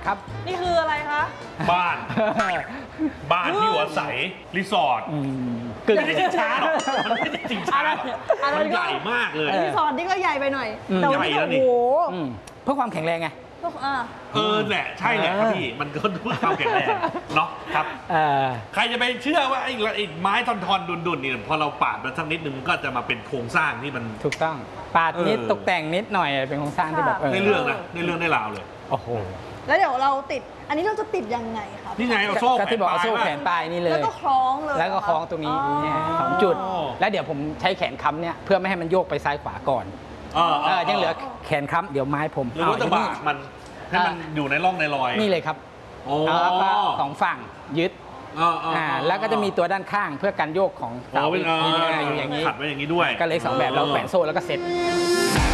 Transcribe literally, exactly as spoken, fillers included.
ครับนี่คืออะไรคะบ้านบ้านที่อยู่อาศัยรีสอร์ทกึ่งไม่ได้ชิงช้าหรอกมันไม่ได้ชิงช้าหรอกมันใหญ่มากเลยรีสอร์ทนี่ก็ใหญ่ไปหน่อยแต่วันนี้ใหญ่แล้วนี่โอ้โหเพื่อความแข็งแรงไงเออแหละใช่แหละครับพี่มันก็เพื่อความแข็งแรงเนาะครับใครจะไปเชื่อว่าไอ้ไอ้ไม้ทอนทอนดุนดุนนี่พอเราปาดมันสักนิดนึงมันก็จะมาเป็นโครงสร้างที่มันถูกต้องปาดนิดตกแต่งนิดหน่อยเป็นโครงสร้างที่แบบได้เรื่องนะได้เรื่องได้ราวเลยโอ้โหแล้วเดี๋ยวเราติดอันนี้เราจะติดยังไงครับนี่ไงเอาโซ่ก็ที่บอกเอาโซ่แขนปลายนี่เลยแล้วก็คล้องเลยแล้วก็คล้องตรงนี้เนี่ยสองจุดแล้วเดี๋ยวผมใช้แขนค้ำเนี่ยเพื่อไม่ให้มันโยกไปซ้ายขวาก่อนเออยังเหลือแขนค้ำเดี๋ยวไม้ผมหรือว่าจะบากมันให้มันอยู่ในร่องในรอยนี่เลยครับแล้วก็สองฝั่งยึดอ่าแล้วก็จะมีตัวด้านข้างเพื่อกันโยกของเสาอยู่อย่างนี้ขัดไว้อย่างนี้ด้วยก็เลยสองแบบเราแขวนโซ่แล้วก็เซ็ต